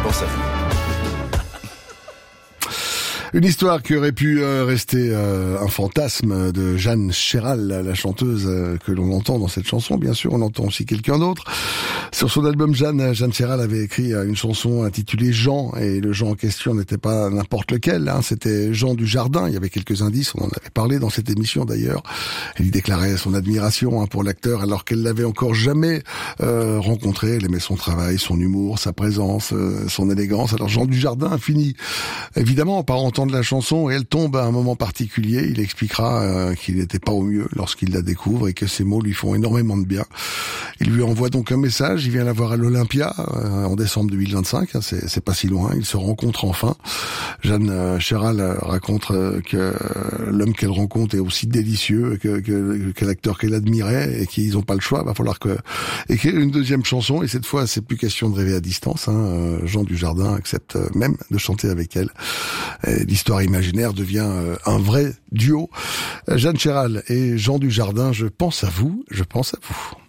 pense à vous. Une histoire qui aurait pu rester un fantasme de Jeanne Chéral, la chanteuse que l'on entend dans cette chanson. Bien sûr, on entend aussi quelqu'un d'autre. Sur son album Jeanne Chéral avait écrit une chanson intitulée Jean, et le Jean en question n'était pas n'importe lequel, hein, c'était Jean Dujardin. Il y avait quelques indices, on en avait parlé dans cette émission d'ailleurs. Elle y déclarait son admiration pour l'acteur alors qu'elle l'avait encore jamais rencontré. Elle aimait son travail, son humour, sa présence, son élégance. Alors Jean Dujardin finit évidemment par entendre la chanson et elle tombe à un moment particulier. Il expliquera qu'il n'était pas au mieux lorsqu'il la découvre et que ses mots lui font énormément de bien. Il lui envoie donc un message. Il vient la voir à l'Olympia en décembre 2025. C'est pas si loin. Ils se rencontrent enfin. Jeanne Chéral raconte que l'homme qu'elle rencontre est aussi délicieux que l'acteur qu'elle admirait et qu'ils n'ont pas le choix. Il va falloir écrire une deuxième chanson et cette fois c'est plus question de rêver à distance. Jean Dujardin accepte même de chanter avec elle. Et l'histoire imaginaire devient un vrai duo. Jeanne Chéral et Jean Dujardin, je pense à vous.